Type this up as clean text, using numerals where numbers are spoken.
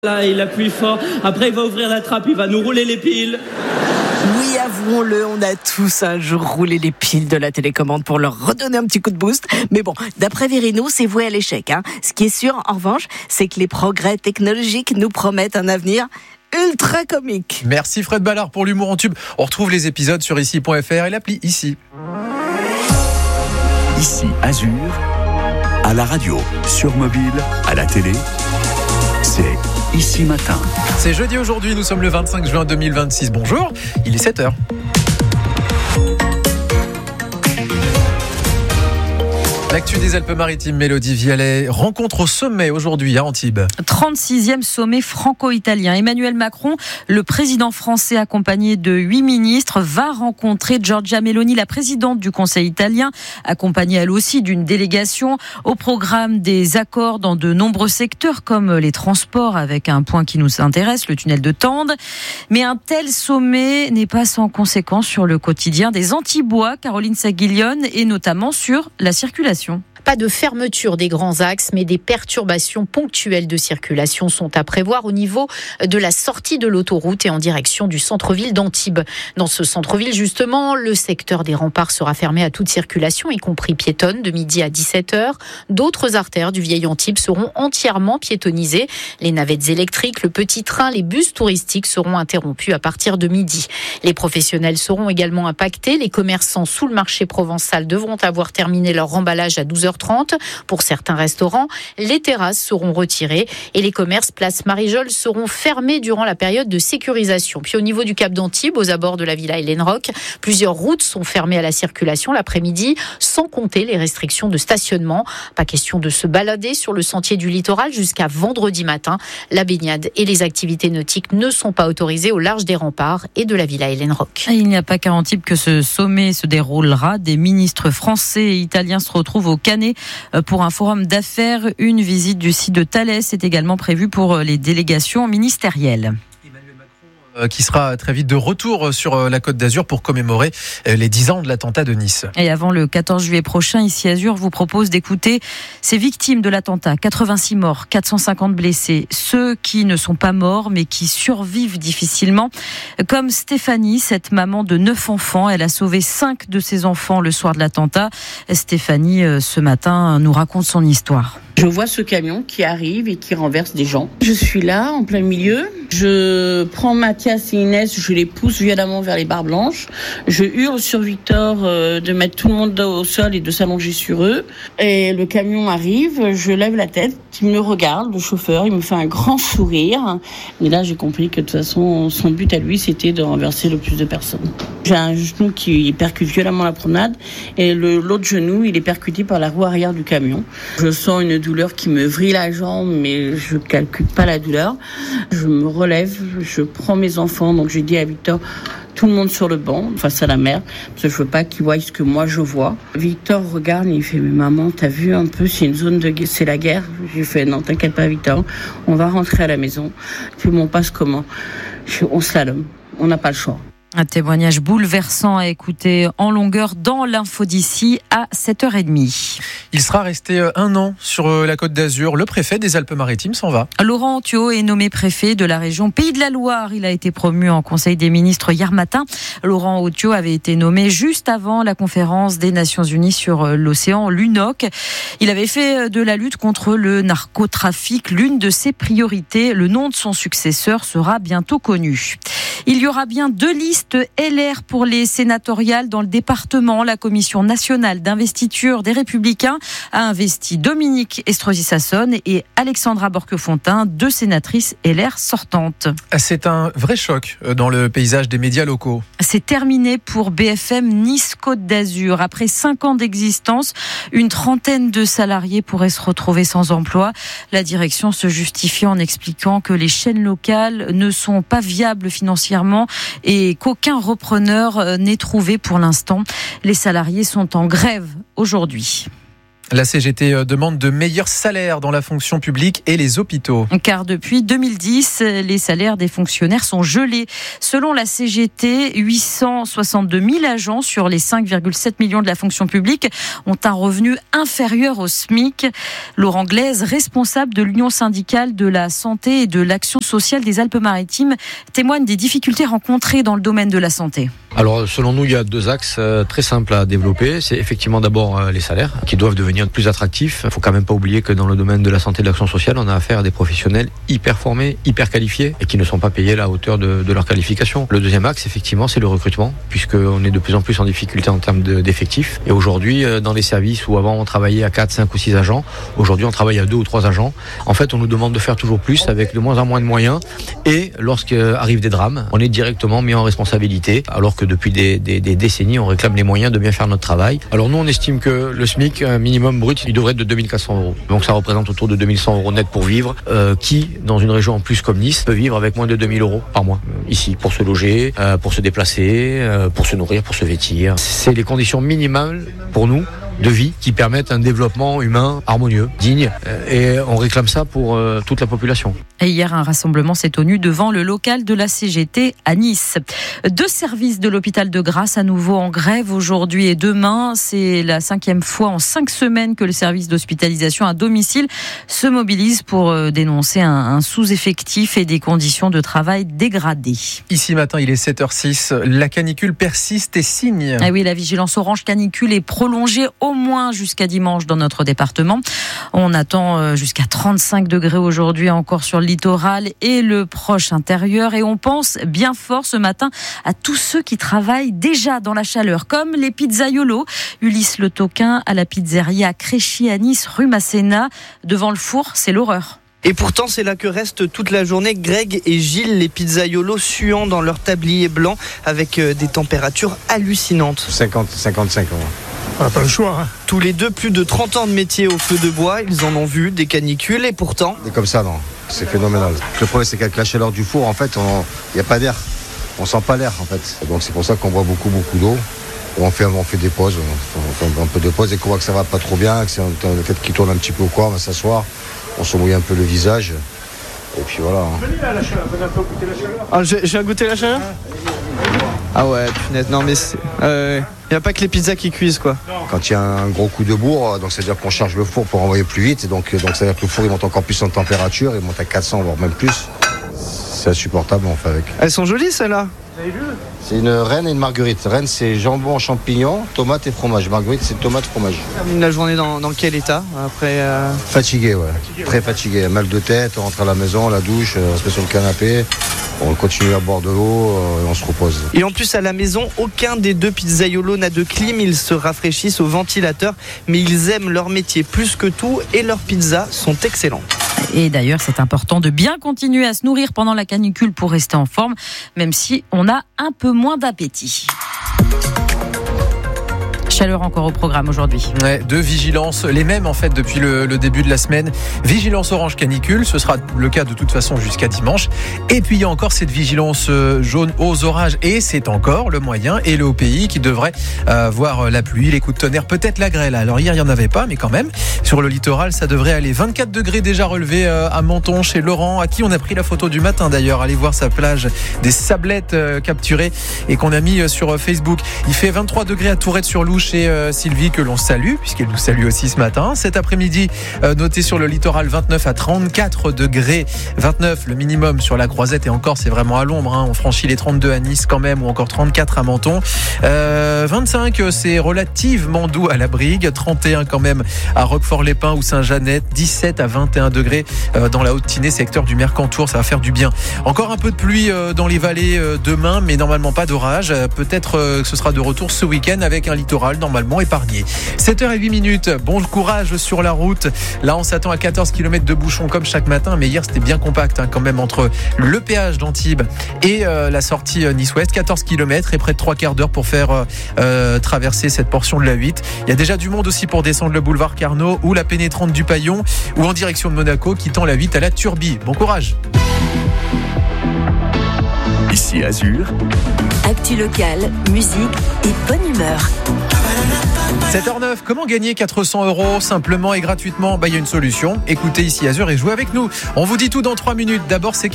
Là, il appuie fort. Après, il va ouvrir la trappe, il va nous rouler les piles. Oui, avouons-le, on a tous un jour roulé les piles de la télécommande pour leur redonner un petit coup de boost. Mais bon, d'après Virino, c'est voué à l'échec. Ce qui est sûr, en revanche, c'est que les progrès technologiques nous promettent un avenir ultra comique. Merci Fred Ballard pour l'humour en tube. On retrouve les épisodes sur ici.fr et l'appli Ici. Ici Azur, à la radio, sur mobile, à la télé, c'est Ici Matin. C'est jeudi aujourd'hui, nous sommes le 25 juin 2026. Bonjour, il est 7h. L'actu des Alpes-Maritimes, Mélodie Vialet, rencontre au sommet aujourd'hui à Antibes. 36e sommet franco-italien. Emmanuel Macron, le président français accompagné de 8 ministres, va rencontrer Giorgia Meloni, la présidente du Conseil italien, accompagnée elle aussi d'une délégation. Au programme des accords dans de nombreux secteurs comme les transports, avec un point qui nous intéresse, le tunnel de Tende. Mais un tel sommet n'est pas sans conséquences sur le quotidien des Antibois, Caroline Saguillonne, et notamment sur la circulation. Pas de fermeture des grands axes, mais des perturbations ponctuelles de circulation sont à prévoir au niveau de la sortie de l'autoroute et en direction du centre-ville d'Antibes. Dans ce centre-ville, justement, le secteur des remparts sera fermé à toute circulation, y compris piétonne, de midi à 17h. D'autres artères du vieil Antibes seront entièrement piétonnisées. Les navettes électriques, le petit train, les bus touristiques seront interrompus à partir de midi. Les professionnels seront également impactés. Les commerçants sous le marché provençal devront avoir terminé leur remballage à 12h30. Pour certains restaurants, les terrasses seront retirées et les commerces place Marijol seront fermés durant la période de sécurisation. Puis au niveau du Cap d'Antibes, aux abords de la Villa Hélène Roch, plusieurs routes sont fermées à la circulation l'après-midi, sans compter les restrictions de stationnement. Pas question de se balader sur le sentier du littoral jusqu'à vendredi matin. La baignade et les activités nautiques ne sont pas autorisées au large des remparts et de la Villa Hélène Roch. Il n'y a pas qu'à Antibes que ce sommet se déroulera. Des ministres français et italiens se retrouvent au Canet pour un forum d'affaires. Une visite du site de Thales est également prévue pour les délégations ministérielles. Qui sera très vite de retour sur la Côte d'Azur pour commémorer les 10 ans de l'attentat de Nice. Et avant le 14 juillet prochain, Ici Azur vous propose d'écouter ces victimes de l'attentat. 86 morts, 450 blessés. Ceux qui ne sont pas morts mais qui survivent difficilement. Comme Stéphanie, cette maman de 9 enfants. Elle a sauvé 5 de ses enfants le soir de l'attentat. Stéphanie, ce matin, nous raconte son histoire. Je vois ce camion qui arrive et qui renverse des gens. Je suis là, en plein milieu. Je prends Mathias et Inès, je les pousse violemment vers les barres blanches. Je hurle sur Victor de mettre tout le monde au sol et de s'allonger sur eux. Et le camion arrive, je lève la tête, il me regarde, le chauffeur, il me fait un grand sourire. Et là, j'ai compris que de toute façon, son but à lui, c'était de renverser le plus de personnes. J'ai un genou qui percute violemment la promenade et l'autre genou, il est percuté par la roue arrière du camion. Je sens une douleur qui me vrille la jambe, mais je calcule pas la douleur. Je me relève, je prends mes enfants, donc j'ai dit à Victor, tout le monde sur le banc, face à la mer, parce que je veux pas qu'il voie ce que moi je vois. Victor regarde et il fait, mais maman, t'as vu un peu, c'est une zone de guerre, c'est la guerre. J'ai fait, non, t'inquiète pas Victor, on va rentrer à la maison. Puis on passe comment? On slalom, on n'a pas le choix. Un témoignage bouleversant à écouter en longueur dans l'info d'ici à 7h30. Il sera resté 1 an sur la Côte d'Azur. Le préfet des Alpes-Maritimes s'en va. Laurent Anthiot est nommé préfet de la région Pays de la Loire. Il a été promu en Conseil des ministres hier matin. Laurent Anthiot avait été nommé juste avant la conférence des Nations Unies sur l'océan, l'UNOC. Il avait fait de la lutte contre le narcotrafic l'une de ses priorités. Le nom de son successeur sera bientôt connu. Il y aura bien 2 listes LR pour les sénatoriales dans le département. La Commission nationale d'investiture des Républicains a investi Dominique Estrosi-Sassonne et Alexandra Borchio-Fontimp, 2 sénatrices LR sortantes. C'est un vrai choc dans le paysage des médias locaux. C'est terminé pour BFM Nice-Côte d'Azur. Après 5 ans d'existence, une trentaine de salariés pourraient se retrouver sans emploi. La direction se justifie en expliquant que les chaînes locales ne sont pas viables financièrement et qu'aucun repreneur n'est trouvé pour l'instant. Les salariés sont en grève aujourd'hui. La CGT demande de meilleurs salaires dans la fonction publique et les hôpitaux. Car depuis 2010, les salaires des fonctionnaires sont gelés. Selon la CGT, 862 000 agents sur les 5,7 millions de la fonction publique ont un revenu inférieur au SMIC. Laurent Glaise, responsable de l'Union syndicale de la santé et de l'action sociale des Alpes-Maritimes, témoigne des difficultés rencontrées dans le domaine de la santé. Alors selon nous, il y a 2 axes très simples à développer. C'est effectivement d'abord les salaires qui doivent devenir plus attractifs. Il ne faut quand même pas oublier que dans le domaine de la santé et de l'action sociale, on a affaire à des professionnels hyper formés, hyper qualifiés et qui ne sont pas payés à la hauteur de leur qualification. Le deuxième axe, effectivement, c'est le recrutement, puisqu'on est de plus en plus en difficulté en termes d'effectifs. Et aujourd'hui, dans les services où avant on travaillait à 4, 5 ou 6 agents, aujourd'hui on travaille à 2 ou 3 agents. En fait, on nous demande de faire toujours plus avec de moins en moins de moyens. Et lorsqu'arrivent des drames, on est directement mis en responsabilité, alors que depuis des décennies, on réclame les moyens de bien faire notre travail. Alors nous, on estime que le SMIC minimum brut, il devrait être de 2400 €. Donc ça représente autour de 2100 € net pour vivre. Qui, dans une région en plus comme Nice, peut vivre avec moins de 2000 € par mois ici, pour se loger, pour se déplacer, pour se nourrir, pour se vêtir. C'est les conditions minimales pour nous de vie qui permettent un développement humain harmonieux, digne, et on réclame ça pour toute la population. Et hier, un rassemblement s'est tenu devant le local de la CGT à Nice. 2 services de l'hôpital de Grasse à nouveau en grève aujourd'hui et demain. C'est la 5e fois en 5 semaines que le service d'hospitalisation à domicile se mobilise pour dénoncer un sous-effectif et des conditions de travail dégradées. Ici matin, il est 7h06. La canicule persiste et signe. Ah oui, la vigilance orange canicule est prolongée au moins jusqu'à dimanche dans notre département. On attend jusqu'à 35 degrés aujourd'hui encore sur le littoral et le proche intérieur. Et on pense bien fort ce matin à tous ceux qui travaillent déjà dans la chaleur, comme les pizzaiolos. Ulysse Le Toquin à la pizzeria Créchy à Nice, rue Masséna. Devant le four, c'est l'horreur. Et pourtant, c'est là que restent toute la journée Greg et Gilles, les pizzaiolos suants dans leur tablier blanc avec des températures hallucinantes. 50-55 €. On n'a pas le choix. Hein. Tous les deux, plus de 30 ans de métier au feu de bois, ils en ont vu des canicules et pourtant... C'est comme ça, non. C'est phénoménal. Le problème, c'est qu'avec la chaleur du four, en fait, il n'y a pas d'air. On sent pas l'air, en fait. Donc c'est pour ça qu'on boit beaucoup d'eau. On fait des pauses. On fait un peu de pause et qu'on voit que ça va pas trop bien, que c'est le fait qu'il tourne un petit peu au coin, on va s'asseoir. On se mouille un peu le visage. Et puis voilà. Venez là, la chaleur. Venez un peu goûter la chaleur. Ah, je viens goûter la chaleur ? Ah ouais, punaise. Non mais il n'y a pas que les pizzas qui cuisent quoi. Quand il y a un gros coup de bourre, donc c'est-à-dire qu'on charge le four pour envoyer plus vite. Donc c'est-à-dire que le four il monte encore plus en température, il monte à 400 voire même plus. C'est insupportable, on fait avec. Elles sont jolies celles-là. Vous avez vu ? C'est une reine et une marguerite. Reine c'est jambon, champignons, tomates et fromage. Marguerite c'est tomate, fromage. Termine la journée dans quel état après Fatigué, ouais. Très fatigué. Mal de tête, on rentre à la maison, la douche, on se met sur le canapé. On continue à boire de l'eau et on se repose. Et en plus, à la maison, aucun des 2 pizzaiolos n'a de clim. Ils se rafraîchissent au ventilateur. Mais ils aiment leur métier plus que tout et leurs pizzas sont excellentes. Et d'ailleurs, c'est important de bien continuer à se nourrir pendant la canicule pour rester en forme, même si on a un peu moins d'appétit. Chaleur encore au programme aujourd'hui. Ouais, 2 vigilances, les mêmes en fait depuis le début de la semaine. Vigilance orange canicule, ce sera le cas de toute façon jusqu'à dimanche. Et puis il y a encore cette vigilance jaune aux orages et c'est encore le moyen et le Haut-Pays qui devrait voir la pluie, les coups de tonnerre, peut-être la grêle. Alors hier il n'y en avait pas mais quand même sur le littoral ça devrait aller. 24 degrés déjà relevés à Menton chez Laurent, à qui on a pris la photo du matin d'ailleurs. Allez voir sa plage des sablettes capturées et qu'on a mis sur Facebook. Il fait 23 degrés à Tourette-sur-Louche chez Sylvie que l'on salue puisqu'elle nous salue aussi ce matin. Cet après-midi, noté sur le littoral 29 à 34 degrés, 29 le minimum sur la Croisette et encore c'est vraiment à l'ombre. Hein. On franchit les 32 à Nice quand même ou encore 34 à Menton. 25 c'est relativement doux à la Brigue, 31 quand même à Roquefort-les-Pins ou Saint-Jeannet, 17 à 21 degrés dans la Haute-Tinée, secteur du Mercantour, ça va faire du bien. Encore un peu de pluie dans les vallées demain mais normalement pas d'orage. Peut-être que ce sera de retour ce week-end avec un littoral normalement épargné. 7h08, bon courage sur la route. Là on s'attend à 14 km de bouchons comme chaque matin, mais hier c'était bien compact quand même entre le péage d'Antibes et la sortie Nice-Ouest, 14 km et près de 3 quarts d'heure pour faire traverser cette portion de la 8. Il y a déjà du monde aussi pour descendre le boulevard Carnot ou la pénétrante du Paillon ou en direction de Monaco qui tend la 8 à la Turbie. Bon courage. Ici Azur. Actu locale, musique et bonne humeur. 7h09, comment gagner 400 € simplement et gratuitement ? Il y a une solution. Écoutez ici Azur et jouez avec nous. On vous dit tout dans 3 minutes. D'abord, c'est